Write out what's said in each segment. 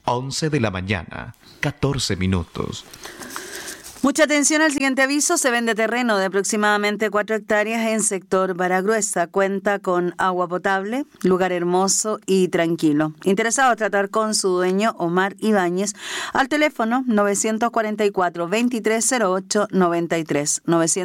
11 de la mañana, 14 minutos. Mucha atención al siguiente aviso. Se vende terreno de aproximadamente 4 hectáreas en sector Baragruesa. Cuenta con agua potable, lugar hermoso y tranquilo. Interesado tratar con su dueño Omar Ibáñez al teléfono 944-2308-93.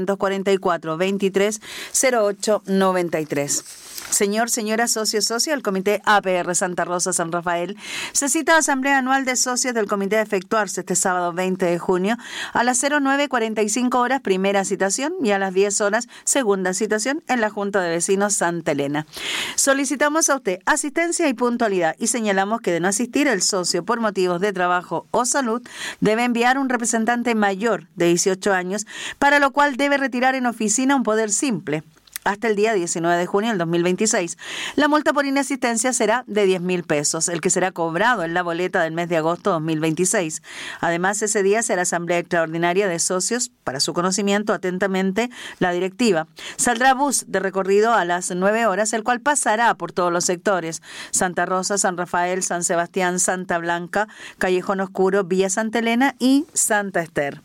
944-2308-93. Señor, señora, socio del Comité APR Santa Rosa San Rafael, se cita asamblea anual de socios del comité a efectuarse este sábado 20 de junio a las 09:45 horas, primera citación, y a las 10 horas, segunda citación, en la Junta de Vecinos Santa Elena. Solicitamos a usted asistencia y puntualidad y señalamos que de no asistir el socio por motivos de trabajo o salud, debe enviar un representante mayor de 18 años, para lo cual debe retirar en oficina un poder simple hasta el día 19 de junio del 2026. La multa por inasistencia será de 10.000 pesos, el que será cobrado en la boleta del mes de agosto 2026. Además, ese día será asamblea extraordinaria de socios. Para su conocimiento, atentamente, la directiva. Saldrá bus de recorrido a las 9 horas, el cual pasará por todos los sectores: Santa Rosa, San Rafael, San Sebastián, Santa Blanca, Callejón Oscuro, Villa Santa Elena y Santa Ester.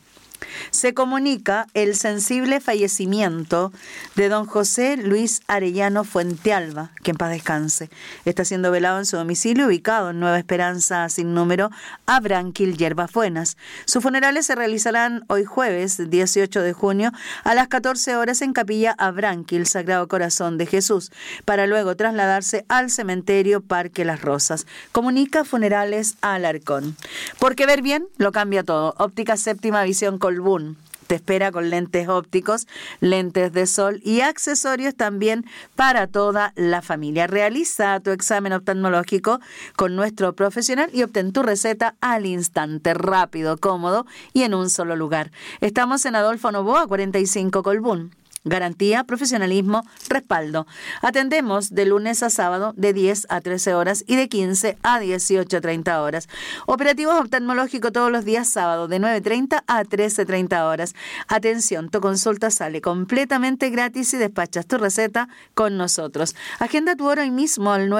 Se comunica el sensible fallecimiento de don José Luis Arellano Fuentealba, que en paz descanse. Está siendo velado en su domicilio, ubicado en Nueva Esperanza sin número, Abranquil, Yerbas Buenas. Sus funerales se realizarán hoy jueves 18 de junio a las 14 horas en Capilla Abranquil, Sagrado Corazón de Jesús, para luego trasladarse al cementerio Parque Las Rosas. Comunica Funerales Alarcón. Porque ver bien lo cambia todo. Óptica Séptima Visión Colbún te espera con lentes ópticos, lentes de sol y accesorios también para toda la familia. Realiza tu examen oftalmológico con nuestro profesional y obtén tu receta al instante, rápido, cómodo y en un solo lugar. Estamos en Adolfo Noboa 45 Colbún. Garantía, profesionalismo, respaldo. Atendemos de lunes a sábado de 10 a 13 horas y de 15 a 18:30 horas. Operativos oftalmológicos todos los días sábado de 9:30 a 13:30 horas. Atención, tu consulta sale completamente gratis y despachas tu receta con nosotros. Agenda tu hora hoy mismo al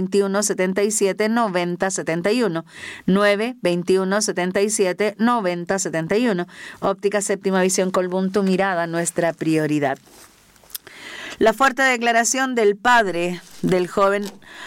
921-77-90-71. 921-77-90-71. Óptica Séptima Visión Colbún, tu mirada, nuestra prioridad. La fuerte declaración del padre del joven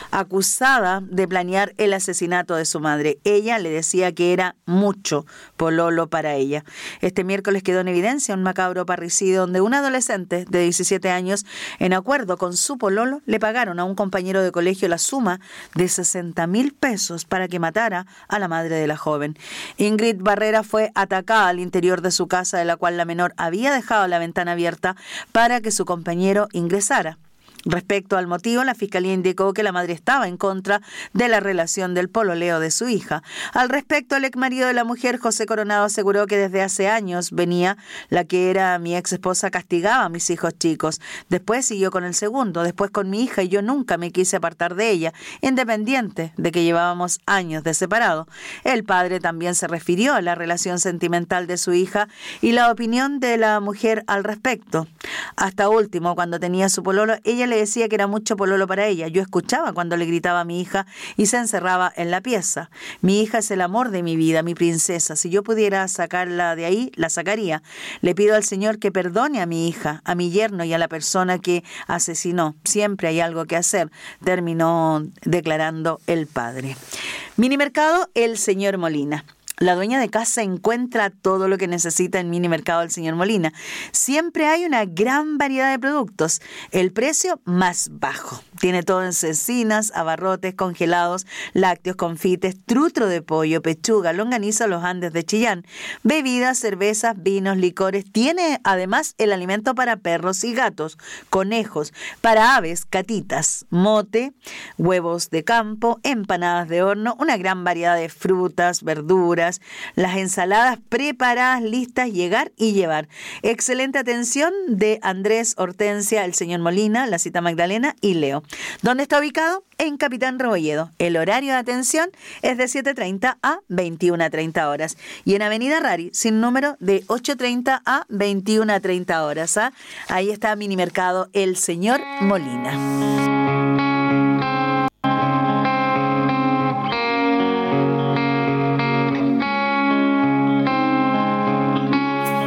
acusada de planear el asesinato de su madre. Ella le decía que era mucho pololo para ella. Este miércoles quedó en evidencia un macabro parricidio donde un adolescente de 17 años, en acuerdo con su pololo, le pagaron a un compañero de colegio la suma de 60.000 pesos para que matara a la madre de la joven. Ingrid Barrera fue atacada al interior de su casa, de la cual la menor había dejado la ventana abierta para que su compañero ingresara. Respecto al motivo, la Fiscalía indicó que la madre estaba en contra de la relación del pololeo de su hija. Al respecto, el exmarido de la mujer, José Coronado, aseguró que desde hace años venía la que era mi ex esposa castigaba a mis hijos chicos. Después siguió con el segundo, después con mi hija, y yo nunca me quise apartar de ella, independiente de que llevábamos años de separado. El padre también se refirió a la relación sentimental de su hija y la opinión de la mujer al respecto. Hasta último, cuando tenía su pololo, ella le decía que era mucho pololo para ella. Yo escuchaba cuando le gritaba a mi hija y se encerraba en la pieza. Mi hija es el amor de mi vida, mi princesa. Si yo pudiera sacarla de ahí, la sacaría. Le pido al Señor que perdone a mi hija, a mi yerno y a la persona que asesinó. Siempre hay algo que hacer, terminó declarando el padre. Minimercado El Señor Molina. La dueña de casa encuentra todo lo que necesita en Minimercado El Señor Molina. Siempre hay una gran variedad de productos. El precio más bajo. Tiene todo en cecinas, abarrotes, congelados, lácteos, confites, trutro de pollo, pechuga, longaniza, los Andes de Chillán, bebidas, cervezas, vinos, licores. Tiene además el alimento para perros y gatos, conejos, para aves, catitas, mote, huevos de campo, empanadas de horno, una gran variedad de frutas, verduras, las ensaladas preparadas, listas, llegar y llevar. Excelente atención de Andrés, Hortensia, el señor Molina, la cita Magdalena y Leo. ¿Dónde está ubicado? En Capitán Rebolledo. El horario de atención es de 7:30 a 21:30 horas. Y en Avenida Rari, sin número, de 8:30 a 21:30 horas. Ahí está Minimercado El Señor Molina.